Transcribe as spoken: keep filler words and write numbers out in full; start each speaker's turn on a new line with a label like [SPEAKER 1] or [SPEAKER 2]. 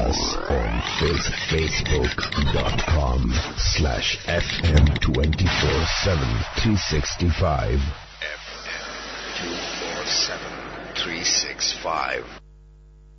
[SPEAKER 1] us on face, facebook.com slash FM twenty-four seven three sixty-five.
[SPEAKER 2] F M two four seven three sixty-five.